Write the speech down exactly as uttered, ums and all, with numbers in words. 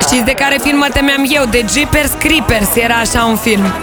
Știți de care film mă temeam eu? De Jeepers Creepers, era așa un film.